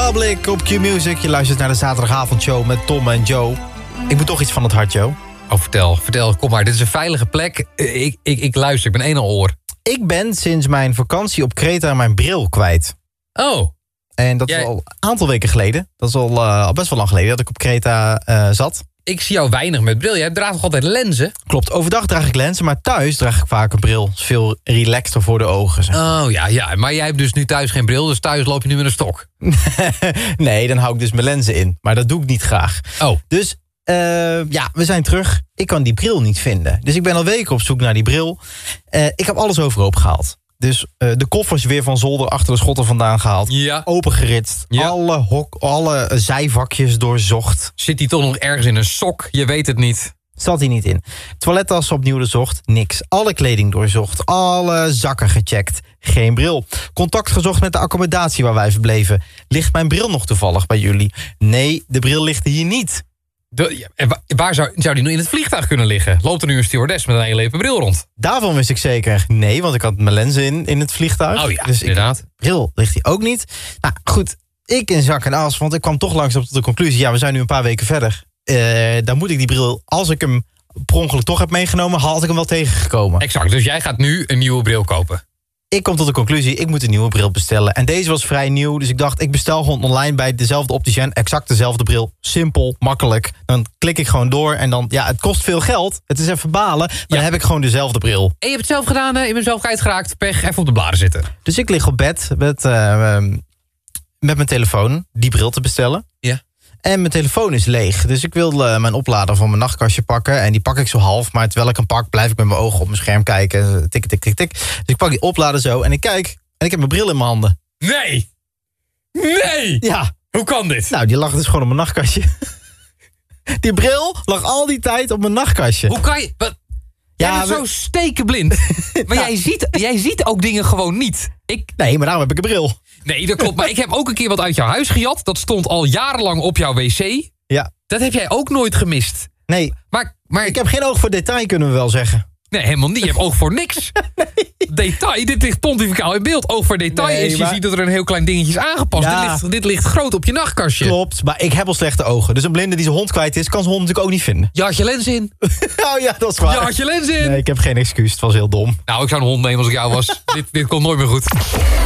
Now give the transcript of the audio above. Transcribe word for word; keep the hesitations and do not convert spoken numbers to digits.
Republic op Q-Music. Je luistert naar de zaterdagavondshow met Tom en Joe. Ik moet toch iets van het hart, Joe. Oh, vertel, vertel, kom maar. Dit is een veilige plek. Ik, ik, ik luister, ik ben één al oor. Ik ben sinds mijn vakantie op Kreta mijn bril kwijt. Oh. En dat Jij... is al een aantal weken geleden. Dat is al, uh, al best wel lang geleden dat ik op Kreta uh, zat. Ik zie jou weinig met bril. Jij draagt toch altijd lenzen? Klopt, overdag draag ik lenzen, maar thuis draag ik vaak een bril. Het is veel relaxter voor de ogen. Zeg. Oh ja, ja, maar jij hebt dus nu thuis geen bril, dus thuis loop je nu met een stok. Nee, dan hou ik dus mijn lenzen in. Maar dat doe ik niet graag. Oh. Dus uh, ja, we zijn terug. Ik kan die bril niet vinden. Dus ik ben al weken op zoek naar die bril. Uh, ik heb alles overhoop gehaald. Dus uh, de koffers weer van zolder achter de schotten vandaan gehaald. Ja. Opengeritst. Ja. Alle, hok, alle zijvakjes doorzocht. Zit hij toch nog ergens in een sok? Je weet het niet. Zat hij niet in. Toilettassen opnieuw doorzocht. Niks. Alle kleding doorzocht. Alle zakken gecheckt. Geen bril. Contact gezocht met de accommodatie waar wij verbleven. Ligt mijn bril nog toevallig bij jullie? Nee, de bril ligt hier niet. De, waar zou, zou die nu in het vliegtuig kunnen liggen? Loopt er nu een stewardess met een hele lepel bril rond? Daarvan wist ik zeker nee, want ik had mijn lenzen in, in het vliegtuig. Oh ja, dus inderdaad. Ik, bril ligt hij ook niet. Nou goed, ik in zak en as, want ik kwam toch langzaam tot de conclusie. Ja, we zijn nu een paar weken verder. Uh, dan moet ik die bril, als ik hem per ongeluk toch heb meegenomen, had ik hem wel tegengekomen. Exact, dus jij gaat nu een nieuwe bril kopen. Ik kom tot de conclusie, ik moet een nieuwe bril bestellen. En deze was vrij nieuw, dus ik dacht, ik bestel gewoon online bij dezelfde opticien. Exact dezelfde bril. Simpel, makkelijk. Dan klik ik gewoon door en dan, ja, het kost veel geld. Het is even balen, maar ja. Dan heb ik gewoon dezelfde bril. En je hebt het zelf gedaan, hè? Je bent zelf kwijtgeraakt. Pech, even op de bladen zitten. Dus ik lig op bed met, uh, met mijn telefoon die bril te bestellen. Ja. En mijn telefoon is leeg. Dus ik wil uh, mijn oplader van mijn nachtkastje pakken. En die pak ik zo half. Maar terwijl ik hem pak, blijf ik met mijn ogen op mijn scherm kijken. Tik, tik, tik, tik. Dus ik pak die oplader zo en ik kijk. En ik heb mijn bril in mijn handen. Nee! Nee! Ja. Hoe kan dit? Nou, die lag dus gewoon op mijn nachtkastje. Die bril lag al die tijd op mijn nachtkastje. Hoe kan je... Wat? Jij ja, bent we... zo stekenblind. Maar ja. jij, ziet, jij ziet ook dingen gewoon niet. Ik... Nee, maar daarom heb ik een bril. Nee, dat klopt. Maar ik heb ook een keer wat uit jouw huis gejat. Dat stond al jarenlang op jouw wc. Ja. Dat heb jij ook nooit gemist. Nee. Maar, maar... Ik heb geen oog voor detail, kunnen we wel zeggen. Nee, helemaal niet. Je hebt oog voor niks. Nee. Detail, dit ligt pontificaal in beeld. Oog voor detail nee, is, je maar... ziet dat er een heel klein dingetje is aangepast. Ja. Dit, ligt, dit ligt groot op je nachtkastje. Klopt, maar ik heb al slechte ogen. Dus een blinde die zijn hond kwijt is, kan zijn hond natuurlijk ook niet vinden. Je had je lens in. Oh ja, dat is waar. Je had je lens in. Nee, ik heb geen excuus. Het was heel dom. Nou, ik zou een hond nemen als ik jou was. dit, dit komt nooit meer goed.